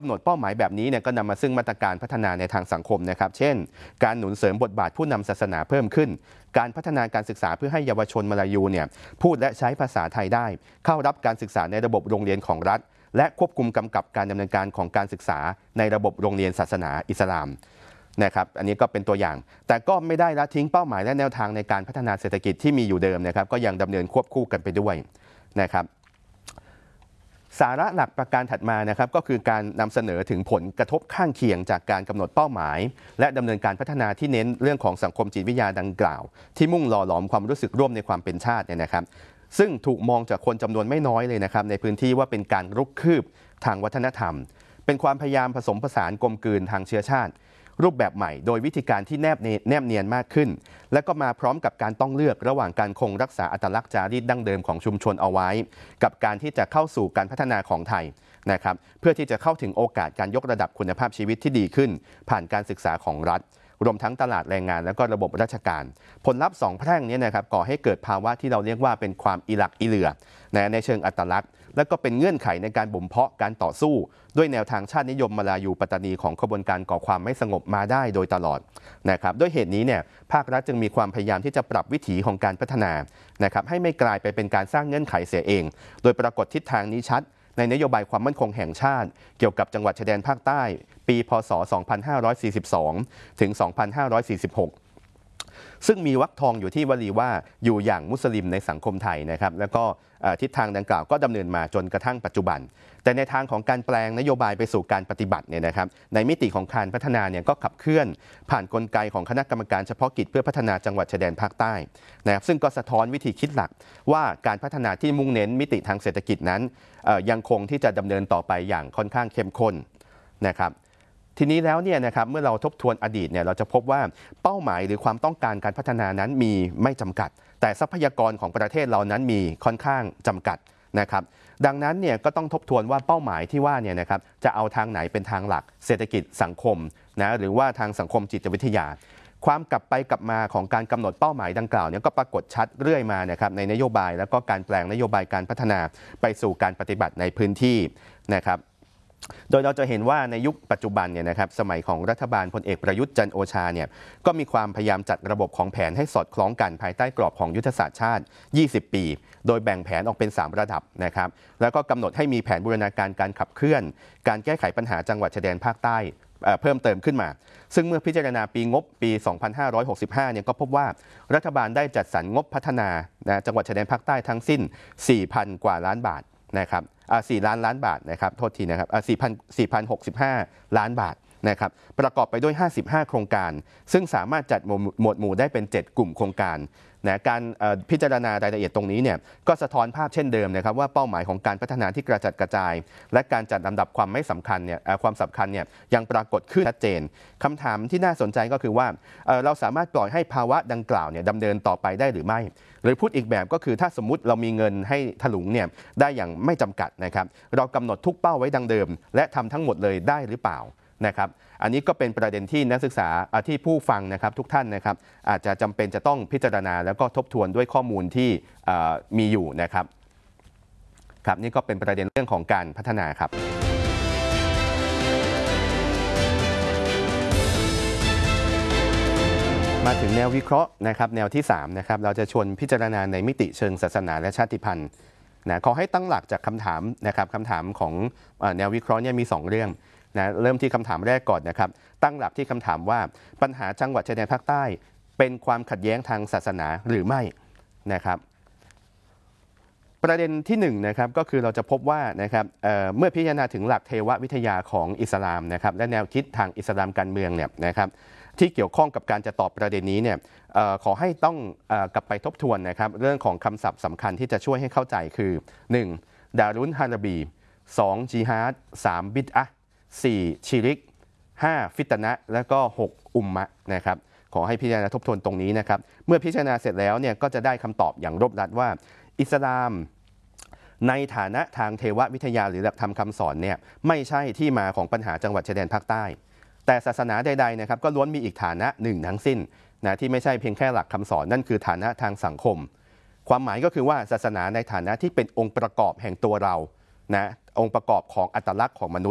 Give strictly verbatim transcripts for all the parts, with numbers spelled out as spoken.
กำหนดเป้าหมายแบบนี้เนี่ยก็นำมาซึ่งมาตรการพัฒนาในทางสังคมนะครับเช่นการหนุนเสริมบทบาทผู้นำศาสนาเพิ่มขึ้นการพัฒนาการศึกษาเพื่อให้เยาวชนมลายูเนี่ยพูดและใช้ภาษาไทยได้เข้ารับการศึกษาในระบบโรงเรียนของรัฐและควบคุมกำกับการดำเนินการของการศึกษาในระบบโรงเรียนศาสนาอิสลามนะครับอันนี้ก็เป็นตัวอย่างแต่ก็ไม่ได้ละทิ้งเป้าหมายและแนวทางในการพัฒนาเศรษฐกิจที่มีอยู่เดิมนะครับก็ยังดำเนินควบคู่กันไปด้วยนะครับสาระหลักประการถัดมานะครับก็คือการนำเสนอถึงผลกระทบข้างเคียงจากการกำหนดเป้าหมายและดำเนินการพัฒนาที่เน้นเรื่องของสังคมจิตวิทยาดังกล่าวที่มุ่งหล่อหลอมความรู้สึกร่วมในความเป็นชาติเนี่ยนะครับซึ่งถูกมองจากคนจำนวนไม่น้อยเลยนะครับในพื้นที่ว่าเป็นการรุกคืบทางวัฒนธรรมเป็นความพยายามผสมผสานกลมกลืนทางเชื้อชาติรูปแบบใหม่โดยวิธีการที่แนบแนบเนียนมากขึ้นและก็มาพร้อมกับการต้องเลือกระหว่างการคงรักษาอัตลักษณ์จารีตดั้งเดิมของชุมชนเอาไว้กับการที่จะเข้าสู่การพัฒนาของไทยนะครับเพื่อที่จะเข้าถึงโอกาสการยกระดับคุณภาพชีวิตที่ดีขึ้นผ่านการศึกษาของรัฐรวมทั้งตลาดแรงงานและก็ระบบราชการผลลัพธ์สองแพร่งนี้นะครับก่อให้เกิดภาวะที่เราเรียกว่าเป็นความอิหลักอิเหลือนะในเชิงอัตลักษณ์และก็เป็นเงื่อนไขในการบ่มเพาะการต่อสู้ด้วยแนวทางชาตินิยมมาลายูปัตตานีของขบวนการก่อความไม่สงบมาได้โดยตลอดนะครับด้วยเหตุนี้เนี่ยภาครัฐจึงมีความพยายามที่จะปรับวิถีของการพัฒนานะครับให้ไม่กลายไปเป็นการสร้างเงื่อนไขเสียเองโดยปรากฏทิศทางนี้ชัดในนโยบายความมั่นคงแห่งชาติเกี่ยวกับจังหวัดชายแดนภาคใต้ปีพ.ศ. สองพันห้าร้อยสี่สิบสอง ถึง สองพันห้าร้อยสี่สิบหก ซึ่งมีวรรคทองอยู่ที่วลีว่าอยู่อย่างมุสลิมในสังคมไทยนะครับแล้วก็ทิศทางดังกล่าวก็ดำเนินมาจนกระทั่งปัจจุบันแต่ในทางของการแปลงนโยบายไปสู่การปฏิบัติเนี่ยนะครับในมิติของการพัฒนาเนี่ยก็ขับเคลื่อนผ่านกลไกของคณะกรรมการเฉพาะกิจเพื่อพัฒนาจังหวัดชายแดนภาคใต้นะครับซึ่งก็สะท้อนวิธีคิดหลักว่าการพัฒนาที่มุ่งเน้นมิติทางเศรษฐกิจนั้นยังคงที่จะดำเนินต่อไปอย่างค่อนข้างเข้มข้นนะครับทีนี้แล้วเนี่ยนะครับเมื่อเราทบทวนอดีตเนี่ยเราจะพบว่าเป้าหมายหรือความต้องการการพัฒนานั้นมีไม่จำกัดแต่ทรัพยากรของประเทศเรานั้นมีค่อนข้างจำกัดนะครับดังนั้นเนี่ยก็ต้องทบทวนว่าเป้าหมายที่ว่าเนี่ยนะครับจะเอาทางไหนเป็นทางหลักเศรษฐกิจสังคมนะหรือว่าทางสังคมจิตวิทยาความกลับไปกลับมาของการกำหนดเป้าหมายดังกล่าวเนี่ยก็ปรากฏชัดเรื่อยมานะครับในนโยบายแล้วก็การแปลงนโยบายการพัฒนาไปสู่การปฏิบัติในพื้นที่นะครับโดยเราจะเห็นว่าในยุคปัจจุบันเนี่ยนะครับสมัยของรัฐบาลพลเอกประยุทธ์จันทร์โอชาเนี่ยก็มีความพยายามจัดระบบของแผนให้สอดคล้องกันภายใต้กรอบของยุทธศาสตร์ชาติยี่สิบปีโดยแบ่งแผนออกเป็นสามระดับนะครับแล้วก็กำหนดให้มีแผนบูรณาการการขับเคลื่อนการแก้ไขปัญหาจังหวัดชายแดนภาคใต้เพิ่มเติมขึ้นมาซึ่งเมื่อพิจารณาปีงบปี สองพันห้าร้อยหกสิบห้า เนี่ยก็พบว่ารัฐบาลได้จัดสรรงบพัฒนานะจังหวัดชายแดนภาคใต้ทั้งสิ้น สี่พัน กว่าล้านบาทนะครับสี่ล้านล้านบาทนะครับโทษทีนะครับสี่พัน สี่พันหกสิบห้า ล้านบาทนะครับประกอบไปด้วยห้าสิบห้าโครงการซึ่งสามารถจัดหมวดหมู่ได้เป็นเจ็ดกลุ่มโครงการนะการพิจารณารายละเอียดตรงนี้เนี่ยก็สะท้อนภาพเช่นเดิมนะครับว่าเป้าหมายของการพัฒนาที่กระจัดกระจายและการจัดลำดับความไม่สำคัญเนี่ยความสำคัญเนี่ยยังปรากฏขึ้นชัดเจนคำถามที่น่าสนใจก็คือว่าเราสามารถปล่อยให้ภาวะดังกล่าวเนี่ยดำเนินต่อไปได้หรือไม่หรือพูดอีกแบบก็คือถ้าสมมุติเรามีเงินให้ถลุงเนี่ยได้อย่างไม่จำกัดนะครับเรากำหนดทุกเป้าไว้ดังเดิมและทำทั้งหมดเลยได้หรือเปล่านะครับอันนี้ก็เป็นประเด็นที่นักศึกษาที่ผู้ฟังนะครับทุกท่านนะครับอาจจะจำเป็นจะต้องพิจารณาแล้วก็ทบทวนด้วยข้อมูลที่มีอยู่นะครับครับนี่ก็เป็นประเด็นเรื่องของการพัฒนาครับมาถึงแนววิเคราะห์นะครับแนวที่สามนะครับเราจะชวนพิจารณาในมิติเชิงศาสนาและชาติพันธุ์นะขอให้ตั้งหลักจากคำถามนะครับคำถามของแนววิเคราะห์เนี่ยมีสองเรื่องนะเริ่มที่คำถามแรกก่อนนะครับตั้งหลักที่คำถามว่าปัญหาจังหวัดชายแดนภาคใต้เป็นความขัดแย้งทางศาสนาหรือไม่นะครับประเด็นที่หนึ่งนะครับก็คือเราจะพบว่านะครับ เ, เมื่อพิจารณาถึงหลักเทววิทยาของอิสลามนะครับและแนวคิดทางอิสลามการเมืองเนี่ยนะครับที่เกี่ยวข้องกับการจะตอบประเด็นนี้เนี่ยขอให้ต้องกลับไปทบทวนนะครับเรื่องของคำศัพท์สำคัญที่จะช่วยให้เข้าใจคือหนึ่งดารุนฮาราบีสองจิฮาดสามบิดอะห์สี่ชิริกห้าฟิตนะและก็หกอุมมะนะครับขอให้พิจารณาทบทวนตรงนี้นะครับเมื่อพิจารณาเสร็จแล้วเนี่ยก็จะได้คำตอบอย่างรวบรัดว่าอิสลามในฐานะทางเทววิทยาหรือหลักธรรมคำสอนเนี่ยไม่ใช่ที่มาของปัญหาจังหวัดชายแดนภาคใต้แต่ศาสนาใดๆนะครับก็ล้วนมีอีกฐานะหนึ่งทั้งสิ้นนะที่ไม่ใช่เพียงแค่หลักคำสอนนั่นคือฐานะทางสังคมความหมายก็คือว่าศาสนาในฐานะที่เป็นองค์ประกอบแห่งตัวเรานะองค์ประกอบของอัตลักษณ์ของมนุษย์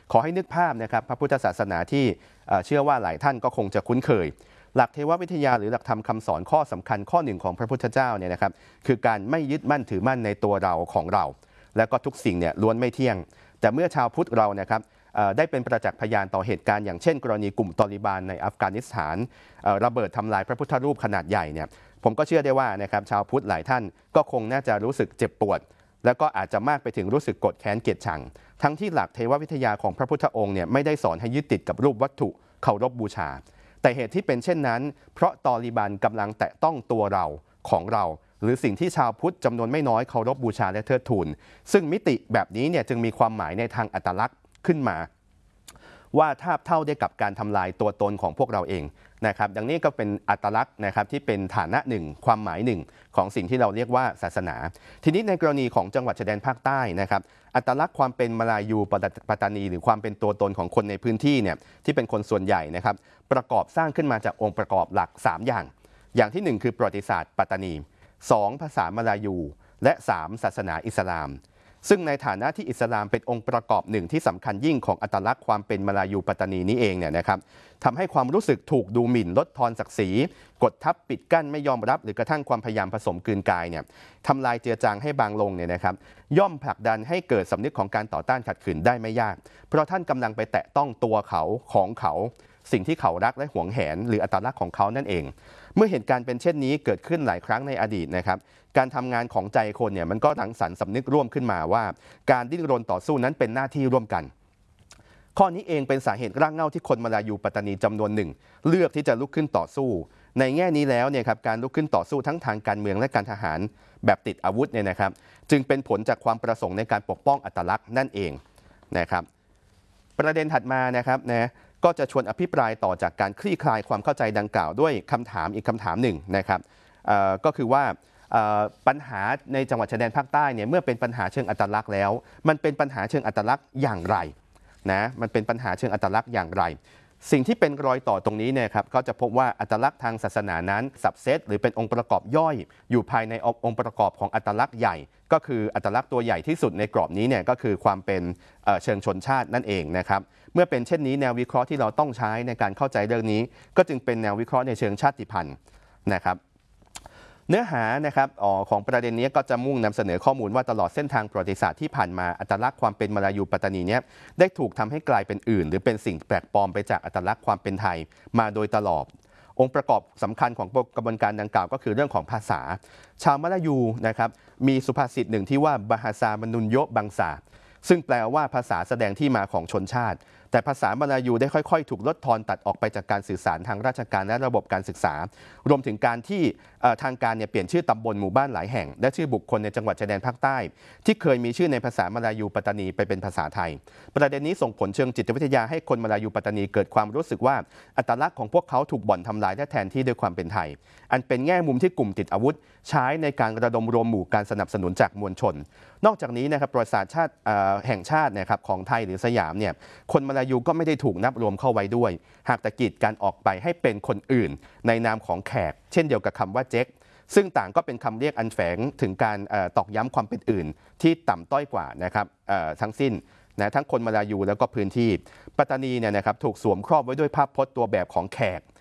ขอให้นึกภาพนะครับพระพุทธศาสนาที่เชื่อว่าหลายท่านก็คงจะคุ้นเคยหลักเทววิทยาหรือหลักธรรมคำสอนข้อสำคัญข้อหนึ่งของพระพุทธเจ้าเนี่ยนะครับคือการไม่ยึดมั่นถือมั่นในตัวเราของเราแล้วก็ทุกสิ่งเนี่ยล้วนไม่เที่ยงแต่เมื่อชาวพุทธเรานะครับได้เป็นประจักษ์พยานต่อเหตุการณ์อย่างเช่นกรณีกลุ่มตอลิบานในอัฟกานิสถานระเบิดทำลายพระพุทธรูปขนาดใหญ่เนี่ยผมก็เชื่อได้ว่านะครับชาวพุทธหลายท่านก็คงน่าจะรู้สึกเจ็บปวดแล้วก็อาจจะมากไปถึงรู้สึกโกรธแค้นเกลียดชังทั้งที่หลักเทววิทยาของพระพุทธองค์เนี่ยไม่ได้สอนให้ยึดติดกับรูปวัตถุเคารพบูชาแต่เหตุที่เป็นเช่นนั้นเพราะตอลิบันกำลังแตะต้องตัวเราของเราหรือสิ่งที่ชาวพุทธจำนวนไม่น้อยเคารพบูชาและเทิดทูนซึ่งมิติแบบนี้เนี่ยจึงมีความหมายในทางอัตลักษณ์ขึ้นมาว่าทาบเท่าได้กับการทำลายตัวตนของพวกเราเองนะครับดังนี้ก็เป็นอัตลักษณ์นะครับที่เป็นฐานะหนึ่งความหมายหนึ่งของสิ่งที่เราเรียกว่าศาสนาทีนี้ในกรณีของจังหวัดชายแดนภาคใต้นะครับอัตลักษณ์ความเป็นมลายูปัตตานีหรือความเป็นตัวตนของคนในพื้นที่เนี่ยที่เป็นคนส่วนใหญ่นะครับประกอบสร้างขึ้นมาจากองค์ประกอบหลักสามอย่างอย่างที่หนึ่งคือประวัติศาสตร์ปัตตานีสองภาษามลายูและสามศาสนาอิสลามซึ่งในฐานะที่อิสลามเป็นองค์ประกอบหนึ่งที่สำคัญยิ่งของอัตลักษณ์ความเป็นมลายูปัตตานีนี้เองเนี่ยนะครับทำให้ความรู้สึกถูกดูหมิ่นลดทอนศักดิ์ศรีกดทับปิดกั้นไม่ยอมรับหรือกระทั่งความพยายามผสมกลืนกายเนี่ยทำลายเจือจางให้บางลงเนี่ยนะครับย่อมผลักดันให้เกิดสำนึกของการต่อต้านขัดขืนได้ไม่ยากเพราะท่านกำลังไปแตะต้องตัวเขาของเขาสิ่งที่เขารักและหวงแหนหรืออัตลักษณ์ของเขานั่นเองเมื่อเหตุการณ์เป็นเช่นนี้เกิดขึ้นหลายครั้งในอดีตนะครับการทำงานของใจคนเนี่ยมันก็รังสรรค์สำนึกร่วมขึ้นมาว่าการดิ้นรนต่อสู้นั้นเป็นหน้าที่ร่วมกันข้อนี้เองเป็นสาเหตุรากเหง้าที่คนมลายูปัตตานีจำนวนหนึ่งเลือกที่จะลุกขึ้นต่อสู้ในแง่นี้แล้วเนี่ยครับการลุกขึ้นต่อสู้ทั้งทางการเมืองและการทหารแบบติดอาวุธเนี่ยนะครับจึงเป็นผลจากความประสงค์ในการปกป้องอัตลักษณ์นั่นเองนะครับประเด็นถัดมานะครับนะก็จะชวนอภิปรายต่อจากการคลี่คลายความเข้าใจดังกล่าวด้วยคำถามอีกคำถามหนึ่งนะครับก็คือว่าปัญหาในจังหวัดชายแดนภาคใต้เนี่ยเมื่อเป็นปัญหาเชิงอัตลักษณ์แล้วมันเป็นปัญหาเชิงอัตลักษณ์อย่างไรนะมันเป็นปัญหาเชิงอัตลักษณ์อย่างไรสิ่งที่เป็นรอยต่อตรงนี้เนี่ยครับก็จะพบว่าอัตลักษณ์ทางศาสนานั้นสับเซตหรือเป็นองค์ประกอบย่อยอยู่ภายในองค์ประกอบของอัตลักษณ์ใหญ่ก็คืออัตลักษณ์ตัวใหญ่ที่สุดในกรอบนี้เนี่ยก็คือความเป็นเชิงชนชาตินั่นเองนะครับเมื่อเป็นเช่นนี้แนววิเคราะห์ที่เราต้องใช้ในการเข้าใจเรื่องนี้ก็จึงเป็นแนววิเคราะห์ในเชิงชาติพันธุ์นะครับเนื้อหานะครับออของประเด็นนี้ก็จะมุ่งนำเสนอข้อมูลว่าตลอดเส้นทางประวัติศาสตร์ที่ผ่านมาอัตลักษณ์ความเป็นมลายูปัตตานีนี้ได้ถูกทำให้กลายเป็นอื่นหรือเป็นสิ่งแปลกปลอมไปจากอัตลักษณ์ความเป็นไทยมาโดยตลอดองค์ประกอบสำคัญของกระบวนการดังกล่าวก็คือเรื่องของภาษาชาวมลายูนะครับมีสุภาษิตหนึ่งที่ว่าบาฮาซามนุนโยบังซาซึ่งแปลว่าภาษาแสดงที่มาของชนชาติแต่ภาษามลายูได้ค่อยๆถูกลดทอนตัดออกไปจากการสื่อสารทางราชการและระบบการศึกษารวมถึงการที่ทางการเนี่ยเปลี่ยนชื่อตำบลหมู่บ้านหลายแห่งและชื่อบุคคลในจังหวัดชายแดนภาคใต้ที่เคยมีชื่อในภาษามลายูปัตตานีไปเป็นภาษาไทยประเด็นนี้ส่งผลเชิงจิตวิทยาให้คนมลายูปัตตานีเกิดความรู้สึกว่าอัตลักษณ์ของพวกเขาถูกบ่อนทำลายและแทนที่ด้วยความเป็นไทยอันเป็นแง่มุมที่กลุ่มติดอาวุธใช้ในการระดมรวมหมู่การสนับสนุนจากมวลชนนอกจากนี้นะครับประวัติศาสตร์ชาติแห่งชาตินะครับของไทยหรือสยามเนี่ยคนมลายูก็ไม่ได้ถูกนับรวมเข้าไว้ด้วยหากแต่กีดการออกไปให้เป็นคนอื่นในนามของแขกเช่นเดียวกับคำว่าเจ๊กซึ่งต่างก็เป็นคำเรียกอันแฝงถึงการตอกย้ำความเป็นอื่นที่ต่ำต้อยกว่านะครับทั้งสิ้นนะทั้งคนมลายูแล้วก็พื้นที่ปัตตานีเนี่ยนะครับถูกสวมครอบไว้ด้วยภาพพจน์ตัวแบบของแขก